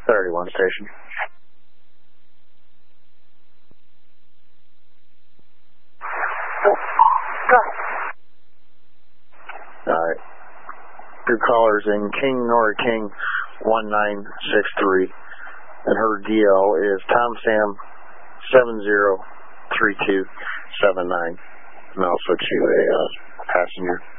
31 station. Go ahead. Alright. Your caller's in King Nora King 1963, and her DL is Tom Sam 703279, and also to a passenger.